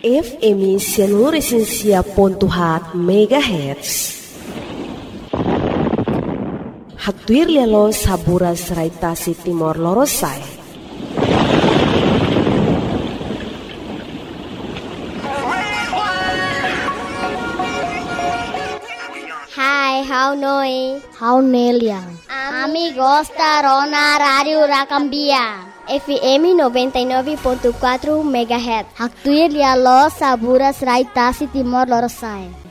FM 106.4 MHz. Hatuir lialo saburas raitasi Timor Lorosai. Hai, how noi? How neliang? Amigos da Rona Radio Rakambia. FM 99.4 MHz. Hatuir lialo saburas raitasi Timor Lorosai.